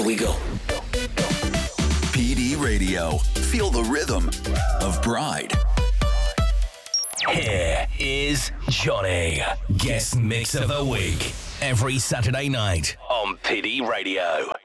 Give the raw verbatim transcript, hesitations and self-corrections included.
We go. P D Radio. Feel the rhythm of Pride. Here is Johnny, guest mix of the week, every Saturday night on P D Radio.